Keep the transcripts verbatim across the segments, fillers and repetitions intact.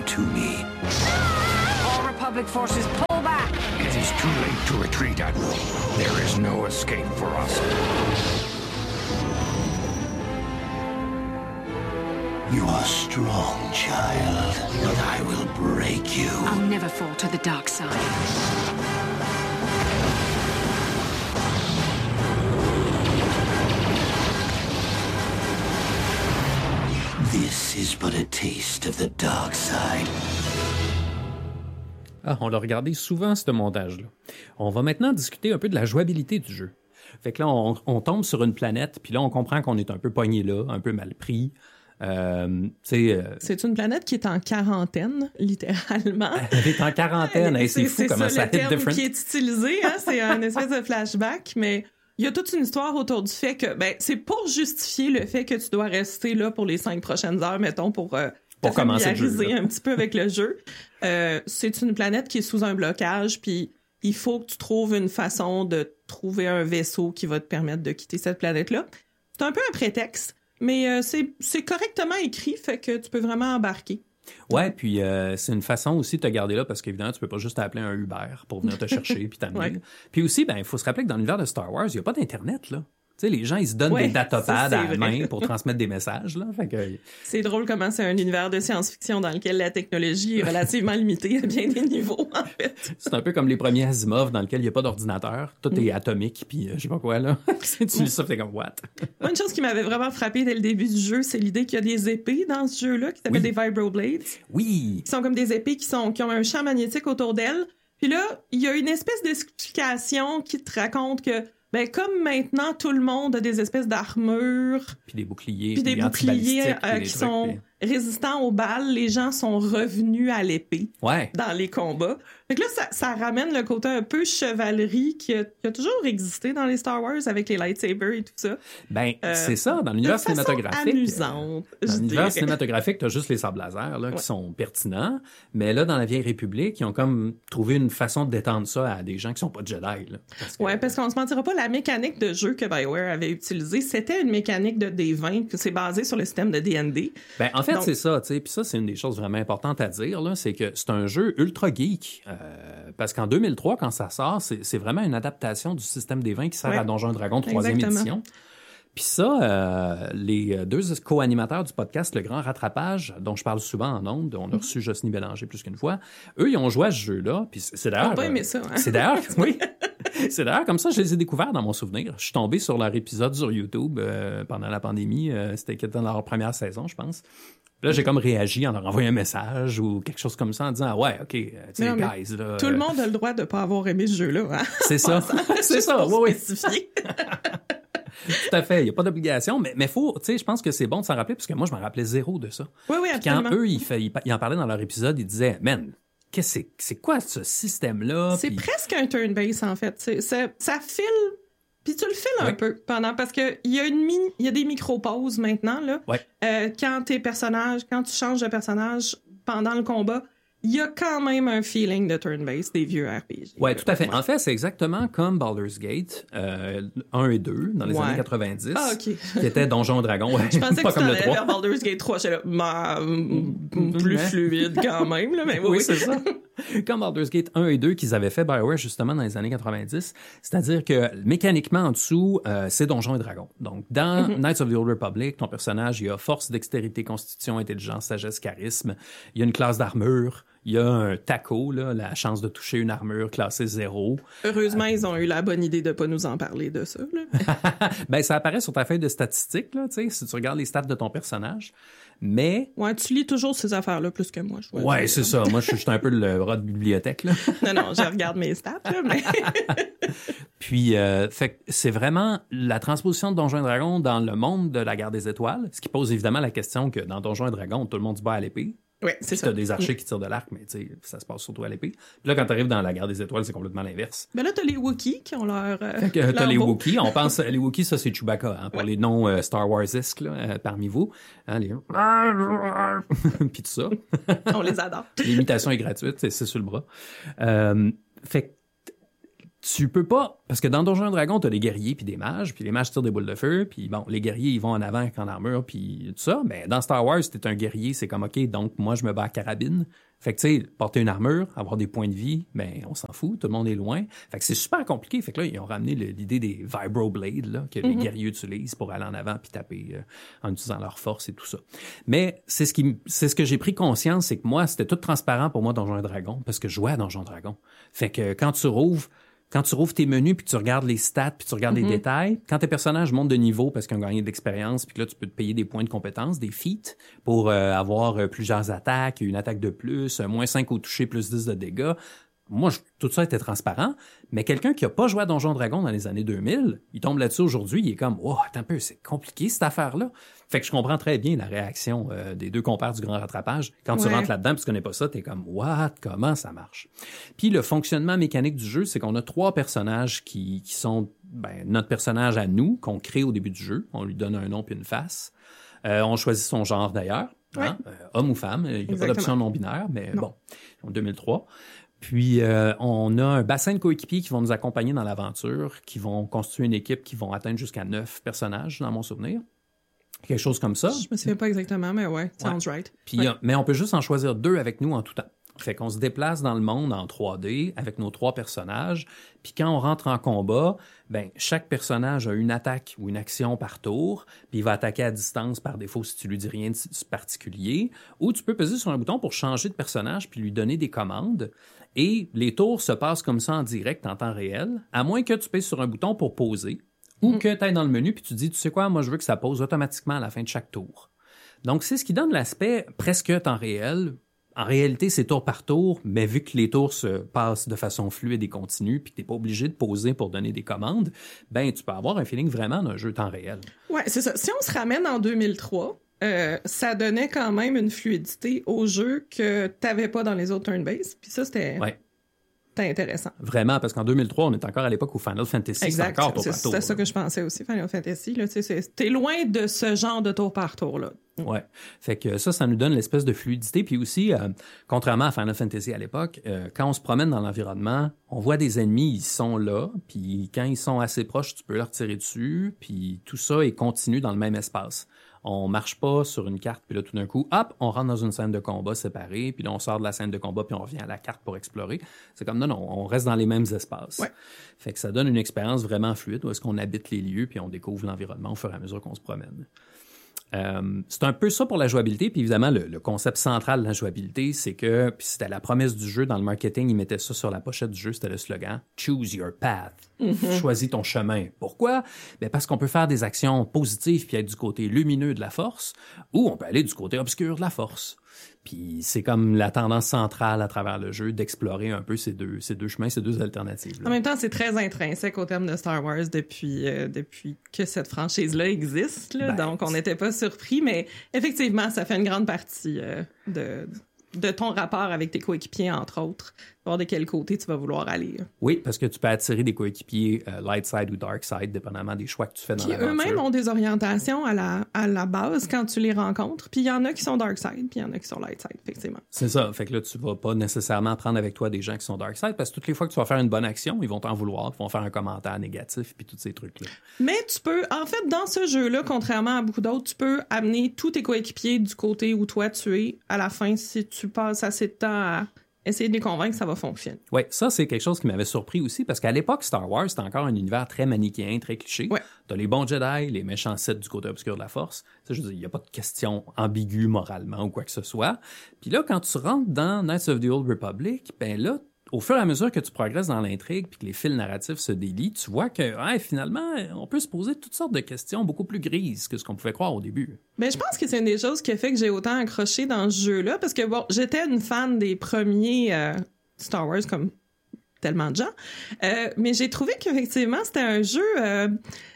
to me. All Republic forces, pull back! It is too late to retreat, Admiral. There is no escape for us. You are strong, child, but I will break you. I'll never fall to the dark side. This is but a taste of the dark side. Ah, on l'a regardé souvent, ce montage-là. On va maintenant discuter un peu de la jouabilité du jeu. Fait que là, on, on tombe sur une planète, puis là, on comprend qu'on est un peu pogné là, un peu mal pris. Euh, euh... C'est une planète qui est en quarantaine, littéralement. Elle est en quarantaine, hey, c'est, c'est fou c'est comment ça, ça le hit terme different. Qui est utilisé, hein, c'est un espèce de flashback, mais il y a toute une histoire autour du fait que, ben, c'est pour justifier le fait que tu dois rester là pour les cinq prochaines heures, mettons, pour, euh, pour te commencer le familiariser jeu, un petit peu avec le jeu. Euh, c'est une planète qui est sous un blocage, puis il faut que tu trouves une façon de trouver un vaisseau qui va te permettre de quitter cette planète-là. C'est un peu un prétexte, mais euh, c'est, c'est correctement écrit, fait que tu peux vraiment embarquer. Ouais, puis euh, c'est une façon aussi de te garder là, parce qu'évidemment, tu peux pas juste appeler un Uber pour venir te chercher puis t'amener. Ouais. Puis aussi, ben il faut se rappeler que dans l'univers de Star Wars, il y a pas d'Internet, là. Tu sais, les gens, ils se donnent ouais, des datapads à la main pour transmettre des messages, là. Fait que... C'est drôle comment c'est un univers de science-fiction dans lequel la technologie est relativement limitée à bien des niveaux, en fait. C'est un peu comme les premiers Asimov dans lesquels il n'y a pas d'ordinateur. Tout mm. est atomique, puis euh, je sais pas quoi, là. tu lis ça, t'es comme, what? Moi, une chose qui m'avait vraiment frappé dès le début du jeu, c'est l'idée qu'il y a des épées dans ce jeu-là, qui s'appellent oui. des vibroblades. Oui! Qui sont comme des épées qui, sont, qui ont un champ magnétique autour d'elles. Puis là, il y a une espèce d'explication qui te raconte que ben, comme maintenant, tout le monde a des espèces d'armures. Puis des boucliers. Puis des boucliers euh, qui trucs, sont puis... résistants aux balles. Les gens sont revenus à l'épée ouais. dans les combats. Fait que là, ça, ça ramène le côté un peu chevalerie qui a, qui a toujours existé dans les Star Wars avec les lightsabers et tout ça. Ben, euh, c'est ça. Dans l'univers cinématographique. Amusante, dans l'univers dirais. cinématographique, t'as juste les sables laser, là, ouais. qui sont pertinents. Mais là, dans la Vieille République, ils ont comme trouvé une façon de détendre ça à des gens qui sont pas Jedi, là. Parce que... Ouais, parce qu'on se mentira pas, la mécanique de jeu que BioWare avait utilisée, c'était une mécanique de D vingt, que c'est basé sur le système de D and D. Ben, en fait, Donc... c'est ça, tu sais. Puis ça, c'est une des choses vraiment importantes à dire, là. C'est que c'est un jeu ultra geek. Euh, parce qu'en deux mille trois, quand ça sort, c'est, c'est vraiment une adaptation du système des vingt qui sert ouais. à Donjons et Dragons troisième édition. Puis ça, euh, les deux co-animateurs du podcast Le Grand Rattrapage, dont je parle souvent en ondes, on a reçu Jocelyne Bélanger plus qu'une fois, eux, ils ont joué à ce jeu-là. Puis c'est d'ailleurs... On va aimer ça, hein? C'est d'ailleurs... oui. C'est d'ailleurs comme ça que je les ai découverts dans mon souvenir. Je suis tombé sur leur épisode sur YouTube euh, pendant la pandémie. Euh, c'était dans leur première saison, je pense. Là, j'ai comme réagi en leur envoyant un message ou quelque chose comme ça en disant « Ah ouais, OK, tu sais, les guys, là... » Tout euh... le monde a le droit de ne pas avoir aimé ce jeu-là, hein? C'est ça. C'est ça, oui, oui. Spécifié. Tout à fait, il n'y a pas d'obligation, mais mais faut, tu sais, je pense que c'est bon de s'en rappeler parce que moi, je me rappelais zéro de ça. Oui, oui, absolument. Puis quand eux, ils, fait, ils, ils en parlaient dans leur épisode, ils disaient « Man, qu'est-ce que c'est, c'est quoi ce système-là? » C'est puis... presque un turn-based, en fait. C'est, c'est, ça file... Puis tu le files ouais. un peu pendant parce que il y a une mini, il y a des micro-pauses maintenant là. Ouais. Euh, quand tes personnages, quand tu changes de personnage pendant le combat, il y a quand même un feeling de turn-based des vieux R P G. Ouais, tout à fait. Ouais. En fait, c'est exactement comme Baldur's Gate euh, un et deux dans les ouais. années quatre-vingt-dix. Ah, OK. Qui était Donjon Dragon. Ouais. Je pensais pas que comme tu le trois. vers Baldur's Gate trois, j'étais là, bah, plus fluide quand même là, mais oui, oui, oui. c'est ça. Comme Baldur's Gate un et deux qu'ils avaient fait BioWare justement dans les années quatre-vingt-dix, c'est-à-dire que mécaniquement en dessous, euh, c'est Donjons et Dragons. Donc dans mm-hmm. Knights of the Old Republic, ton personnage, il a force, dextérité, constitution, intelligence, sagesse, charisme. Il y a une classe d'armure. Il y a un taco, là, la chance de toucher une armure classée zéro. Heureusement, euh... ils ont eu la bonne idée de pas nous en parler de ça. Là. Ben, ça apparaît sur ta feuille de statistiques, là, tu sais, si tu regardes les stats de ton personnage. Mais... Ouais, tu lis toujours ces affaires-là plus que moi. Je ouais, c'est ça. Moi, je suis un peu le rat de bibliothèque, là. non, non, je regarde mes stats, là, mais... Puis, euh, fait que c'est vraiment la transposition de Donjons et Dragons dans le monde de la Guerre des Étoiles, ce qui pose évidemment la question que dans Donjons et Dragons, tout le monde se bat à l'épée. Oui, c'est ça. T'as des archers qui tirent de l'arc, mais tu sais, ça se passe surtout à l'épée. Puis là, quand t'arrives dans la Guerre des Étoiles, c'est complètement l'inverse. Ben là, t'as les Wookiees qui ont leur... Euh, fait que t'as leur les beau. Wookiees. On pense, les Wookiees, ça, c'est Chewbacca, hein, pour ouais. les non euh, Star Wars-esques, là, euh, parmi vous. Hein, les... Puis tout ça. On les adore. L'imitation est gratuite, c'est, c'est sur le bras. Euh, fait que tu peux pas, parce que dans Donjons et Dragons, t'as des guerriers puis des mages, puis les mages tirent des boules de feu, puis bon, les guerriers, ils vont en avant en armure, puis tout ça. Mais dans Star Wars, si t'es un guerrier, c'est comme, OK, donc moi, je me bats à carabine. Fait que, tu sais, porter une armure, avoir des points de vie, ben, on s'en fout, tout le monde est loin. Fait que c'est super compliqué. Fait que là, ils ont ramené le, l'idée des vibroblades, là, que mm-hmm. les guerriers utilisent pour aller en avant puis taper euh, en utilisant leur force et tout ça. Mais c'est ce qui, c'est ce que j'ai pris conscience, c'est que moi, c'était tout transparent pour moi, Donjons et Dragons, parce que je jouais à Donjons et Dragons. Fait que quand tu rouvres, Quand tu rouvres tes menus, puis tu regardes les stats, puis tu regardes mm-hmm. les détails, quand tes personnages montent de niveau parce qu'ils ont gagné de l'expérience, puis que là, tu peux te payer des points de compétence, des feats, pour euh, avoir euh, plusieurs attaques, une attaque de plus, euh, moins cinq au toucher, plus dix de dégâts. Moi, je, tout ça était transparent, mais quelqu'un qui a pas joué à Donjons et Dragons dans les années deux mille, il tombe là-dessus aujourd'hui, il est comme « Oh, attends un peu, c'est compliqué cette affaire-là ». Fait que je comprends très bien la réaction euh, des deux compères du Grand Rattrapage. Quand ouais. tu rentres là-dedans et tu connais pas ça, t'es comme « What? Comment ça marche? » Puis le fonctionnement mécanique du jeu, c'est qu'on a trois personnages qui, qui sont ben, notre personnage à nous, qu'on crée au début du jeu. On lui donne un nom puis une face. Euh, on choisit son genre d'ailleurs, ouais. hein? euh, homme ou femme. Il n'y a pas d'option non-binaire, mais non. Bon, en deux mille trois. Puis, euh, on a un bassin de coéquipiers qui vont nous accompagner dans l'aventure, qui vont constituer une équipe qui vont atteindre jusqu'à neuf personnages, dans mon souvenir. Quelque chose comme ça. Je me souviens pas exactement, mais ouais, sounds ouais. right. Puis, ouais. euh, mais on peut juste en choisir deux avec nous en tout temps. Fait qu'on se déplace dans le monde en trois D avec nos trois personnages. Puis quand on rentre en combat, ben chaque personnage a une attaque ou une action par tour. Puis il va attaquer à distance par défaut si tu lui dis rien de particulier. Ou tu peux peser sur un bouton pour changer de personnage puis lui donner des commandes. Et les tours se passent comme ça en direct, en temps réel, à moins que tu pèses sur un bouton pour poser ou mmh. que tu ailles dans le menu puis tu dis, tu sais quoi, moi je veux que ça pose automatiquement à la fin de chaque tour. Donc c'est ce qui donne l'aspect presque temps réel. En réalité, c'est tour par tour, mais vu que les tours se passent de façon fluide et continue, puis que t'es pas obligé de poser pour donner des commandes, ben tu peux avoir un feeling vraiment d'un jeu temps réel. Ouais, c'est ça. Si on se ramène en deux mille trois, euh, ça donnait quand même une fluidité au jeu que t'avais pas dans les autres turn-based, puis ça, c'était... Ouais. C'était intéressant. Vraiment, parce qu'en deux mille trois, on est encore à l'époque où Final Fantasy, exact. c'est encore tour c'est, par tour. C'est ça que je pensais aussi, Final Fantasy. Là, c'est, t'es loin de ce genre de tour par tour. Là. Ouais. Fait que ça, ça nous donne l'espèce de fluidité. Puis aussi, euh, contrairement à Final Fantasy à l'époque, euh, quand on se promène dans l'environnement, on voit des ennemis, ils sont là. Puis quand ils sont assez proches, tu peux leur tirer dessus. Puis tout ça est continu dans le même espace. On marche pas sur une carte, puis là, tout d'un coup, hop, on rentre dans une scène de combat séparée, puis là, on sort de la scène de combat, puis on revient à la carte pour explorer. C'est comme, non, non, on reste dans les mêmes espaces. Ouais. Fait que ça donne une expérience vraiment fluide, où est-ce qu'on habite les lieux, puis on découvre l'environnement au fur et à mesure qu'on se promène. Euh, c'est un peu ça pour la jouabilité, puis évidemment, le, le concept central de la jouabilité, c'est que, puis c'était la promesse du jeu, dans le marketing, ils mettaient ça sur la pochette du jeu, c'était le slogan « Choose your path mm-hmm. ». Choisis ton chemin. Pourquoi? Ben parce qu'on peut faire des actions positives puis être du côté lumineux de la force, ou on peut aller du côté obscur de la force. Puis c'est comme la tendance centrale à travers le jeu d'explorer un peu ces deux, ces deux chemins, ces deux alternatives-là. En même temps, c'est très intrinsèque au terme de Star Wars depuis, euh, depuis que cette franchise-là existe. Là. Ben, donc, on n'était pas surpris, mais effectivement, ça fait une grande partie euh, de, de ton rapport avec tes coéquipiers, entre autres. Voir de quel côté tu vas vouloir aller. Oui, parce que tu peux attirer des coéquipiers euh, light side ou dark side, dépendamment des choix que tu fais dans puis l'aventure. Eux-mêmes ont des orientations à la, à la base quand tu les rencontres. Puis il y en a qui sont dark side, puis il y en a qui sont light side, effectivement. C'est ça. Fait que là, tu vas pas nécessairement prendre avec toi des gens qui sont dark side, parce que toutes les fois que tu vas faire une bonne action, ils vont t'en vouloir, ils vont faire un commentaire négatif, puis tous ces trucs-là. Mais tu peux, en fait, dans ce jeu-là, contrairement à beaucoup d'autres, tu peux amener tous tes coéquipiers du côté où toi tu es à la fin si tu passes assez de temps à essayer de les convaincre que ça va fonctionner. Oui, ça, c'est quelque chose qui m'avait surpris aussi, parce qu'à l'époque, Star Wars, c'était encore un univers très manichéen, très cliché. Ouais. T'as les bons Jedi, les méchants Sith du côté obscur de la Force. Ça, je veux dire, il n'y a pas de question ambiguë moralement ou quoi que ce soit. Puis là, quand tu rentres dans Knights of the Old Republic, ben là, au fur et à mesure que tu progresses dans l'intrigue puis que les fils narratifs se délient, tu vois que ouais, finalement, on peut se poser toutes sortes de questions beaucoup plus grises que ce qu'on pouvait croire au début. Mais je pense que c'est une des choses qui a fait que j'ai autant accroché dans ce jeu-là, parce que bon, j'étais une fan des premiers euh, Star Wars, comme tellement de gens, euh, mais j'ai trouvé qu'effectivement, c'était un jeu euh,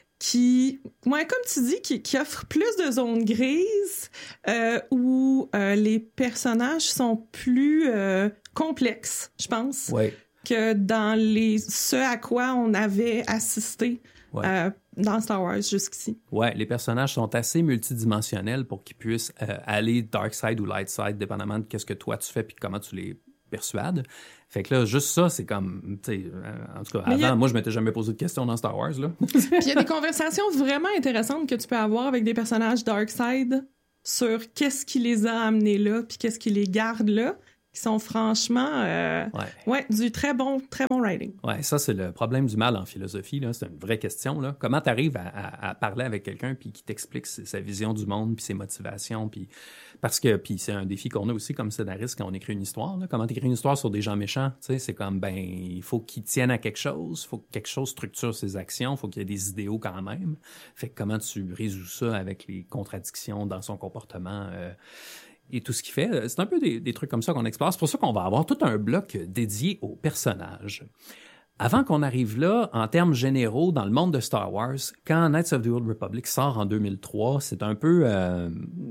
qui, ouais, comme tu dis, qui, qui offre plus de zones grises, euh, où euh, les personnages sont plus euh, complexes, je pense, ouais. que dans les ce à quoi on avait assisté ouais. euh, dans Star Wars jusqu'ici. Ouais, les personnages sont assez multidimensionnels pour qu'ils puissent euh, aller dark side ou light side, dépendamment de qu'est-ce que toi tu fais puis comment tu les persuade. Fait que là, juste ça, c'est comme, tu sais, en tout cas, mais avant, a... moi, je m'étais jamais posé de questions dans Star Wars, là. Puis il y a des conversations vraiment intéressantes que tu peux avoir avec des personnages Darkseid sur qu'est-ce qui les a amenés là, puis qu'est-ce qui les garde là, qui sont franchement, euh, ouais. ouais, du très bon, très bon writing. Ouais, ça, c'est le problème du mal en philosophie, là. C'est une vraie question, là. Comment t'arrives à, à, à parler avec quelqu'un puis qui t'explique sa vision du monde puis ses motivations, puis parce que, puis c'est un défi qu'on a aussi comme scénariste quand on écrit une histoire, là. Comment t'écris une histoire sur des gens méchants, tu sais, c'est comme, ben, il faut qu'ils tiennent à quelque chose, il faut que quelque chose structure ses actions, il faut qu'il y ait des idéaux quand même. Fait que comment tu résous ça avec les contradictions dans son comportement, euh, et tout ce qu'il fait, c'est un peu des, des trucs comme ça qu'on explore. C'est pour ça qu'on va avoir tout un bloc dédié aux personnages. Avant qu'on arrive là, en termes généraux, dans le monde de Star Wars, quand Knights of the Old Republic sort en deux mille trois, c'est un peu euh,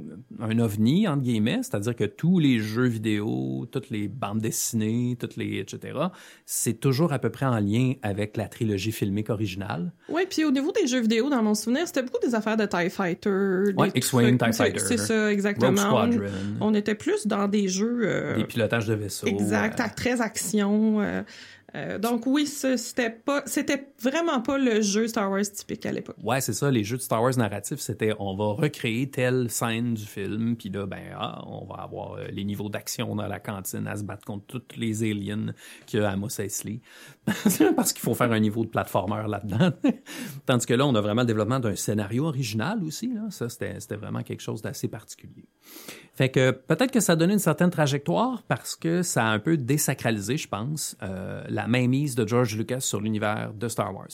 un ovni, entre guillemets, c'est-à-dire que tous les jeux vidéo, toutes les bandes dessinées, toutes les et cetera, c'est toujours à peu près en lien avec la trilogie filmique originale. Oui, puis au niveau des jeux vidéo, dans mon souvenir, c'était beaucoup des affaires de TIE Fighter. Oui, X-Wing, TIE Fighter. C'est ça, exactement. Rogue Squadron. On, on était plus dans des jeux... Euh, des pilotages de vaisseaux. Exact, euh, très action... Euh, Euh, donc oui, ce, c'était pas, c'était vraiment pas le jeu Star Wars typique à l'époque. Ouais, c'est ça. Les jeux de Star Wars narratifs, c'était on va recréer telle scène du film, puis là, ben, ah, on va avoir euh, les niveaux d'action dans la cantine à se battre contre tous les aliens qu'il y a à Mos Eisley. Parce qu'il faut faire un niveau de platformer là-dedans. Tandis que là, on a vraiment le développement d'un scénario original aussi. Là. Ça, c'était, c'était vraiment quelque chose d'assez particulier. Fait que peut-être que ça a donné une certaine trajectoire parce que ça a un peu désacralisé, je pense, euh, la mainmise de George Lucas sur l'univers de Star Wars.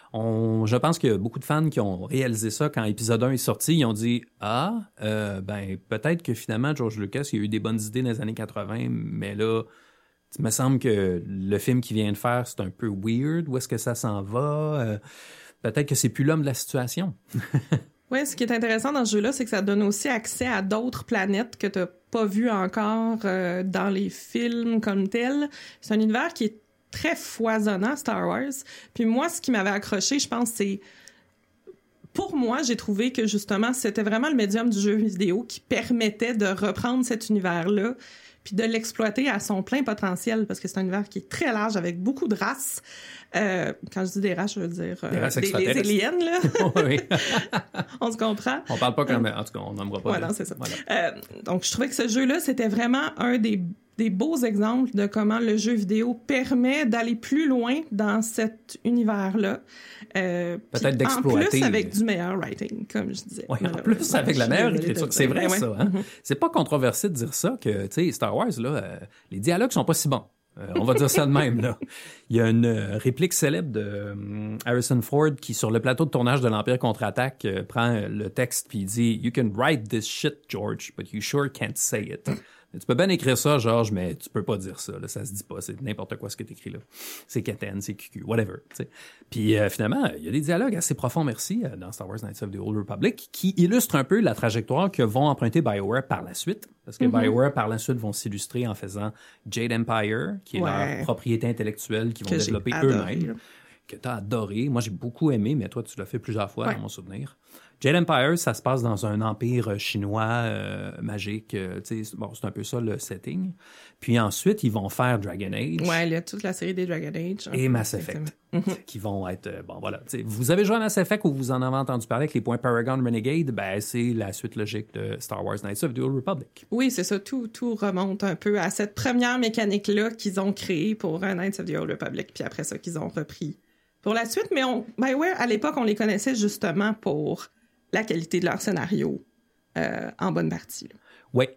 On, je pense qu'il y a beaucoup de fans qui ont réalisé ça quand épisode un est sorti. Ils ont dit « Ah, euh, ben peut-être que finalement, George Lucas, il a eu des bonnes idées dans les années quatre-vingts, mais là, il me semble que le film qu'il vient de faire, c'est un peu weird. Où est-ce que ça s'en va? Euh, peut-être que c'est plus l'homme de la situation. » Oui, ce qui est intéressant dans ce jeu-là, c'est que ça donne aussi accès à d'autres planètes que tu n'as pas vues encore euh, dans les films comme tels. C'est un univers qui est très foisonnant, Star Wars. Puis moi, ce qui m'avait accroché, je pense, c'est... Pour moi, j'ai trouvé que, justement, c'était vraiment le médium du jeu vidéo qui permettait de reprendre cet univers-là puis de l'exploiter à son plein potentiel, parce que c'est un univers qui est très large, avec beaucoup de races. Euh, quand je dis des races, je veux dire euh, des races des, les aliens, là. Oui. On se comprend. On parle pas comme... En tout cas, on n'aimera pas. Voilà, c'est ça. Voilà. Euh, donc, je trouvais que ce jeu-là, c'était vraiment un des, des beaux exemples de comment le jeu vidéo permet d'aller plus loin dans cet univers-là. Euh, Peut-être d'exploiter. En plus, avec du meilleur writing, comme je disais. Oui, en plus, avec la meilleure écriture. C'est vrai, ouais. ça. Hein? Mm-hmm. C'est pas controversé de dire ça, que, tu sais, Star Wars, là, euh, les dialogues sont pas si bons. Euh, on va dire ça de même, là. Il y a une euh, réplique célèbre de euh, Harrison Ford qui, sur le plateau de tournage de l'Empire contre-attaque, euh, prend le texte puis il dit « You can write this shit, George, but you sure can't say it. » Tu peux bien écrire ça, George, mais tu peux pas dire ça. Là, ça se dit pas. C'est n'importe quoi ce que tu écris là. C'est quétaine, c'est cucu, whatever. T'sais. Puis euh, finalement, il y a des dialogues assez profonds, merci, euh, dans Star Wars Knights of the Old Republic, qui illustrent un peu la trajectoire que vont emprunter BioWare par la suite. Parce que mm-hmm. BioWare, par la suite, vont s'illustrer en faisant Jade Empire, qui est ouais. leur propriété intellectuelle qu'ils vont que développer eux-mêmes. Que tu as adoré. Moi, j'ai beaucoup aimé, mais toi, tu l'as fait plusieurs fois, ouais. dans mon souvenir. Jade Empire, ça se passe dans un empire chinois euh, magique. Euh, bon, c'est un peu ça le setting. Puis ensuite, ils vont faire Dragon Age. Ouais, il y a toute la série des Dragon Age. Et Mass Effect. Mm-hmm. Qui vont être... Euh, bon, voilà. T'sais, vous avez joué à Mass Effect ou vous en avez entendu parler avec les points Paragon Renegade, ben c'est la suite logique de Star Wars Knights of the Old Republic. Oui, c'est ça. Tout, tout remonte un peu à cette première mécanique-là qu'ils ont créée pour uh, Knights of the Old Republic, puis après ça, qu'ils ont repris pour la suite. Mais on, BioWare, à l'époque, on les connaissait justement pour la qualité de leur scénario euh, en bonne partie. Oui.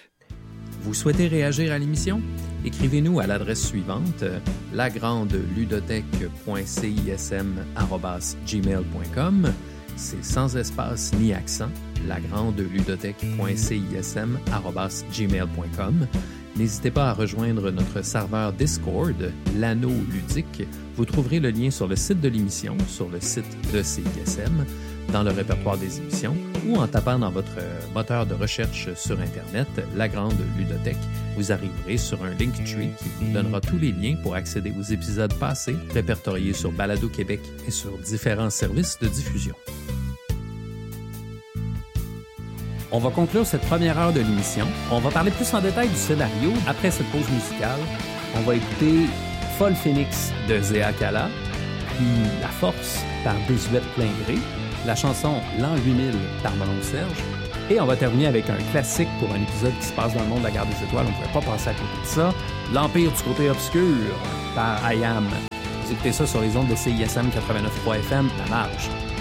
Vous souhaitez réagir à l'émission? Écrivez-nous à l'adresse suivante, euh, lagrandeludothèque point cism arobase gmail point com. C'est sans espace ni accent, lagrandeludothèque point cism arobase gmail point com. N'hésitez pas à rejoindre notre serveur Discord, l'Anneau Ludique. Vous trouverez le lien sur le site de l'émission, sur le site de C I S M, dans le répertoire des émissions, ou en tapant dans votre moteur de recherche sur Internet, La Grande Ludothèque. Vous arriverez sur un Linktree qui vous donnera tous les liens pour accéder aux épisodes passés, répertoriés sur Balado Québec et sur différents services de diffusion. On va conclure cette première heure de l'émission. On va parler plus en détail du scénario après cette pause musicale. On va écouter Folle Phoenix de Zéa Kala, puis La Force par Désuète Plein-Gré, la chanson L'an huit mille par Manon Serge, et on va terminer avec un classique pour un épisode qui se passe dans le monde de la Guerre des Étoiles. On ne pouvait pas passer à côté de ça. L'Empire du côté obscur par I A M. Vous écoutez ça sur les ondes de C I S M quatre-vingt-neuf point trois F M, La Marge.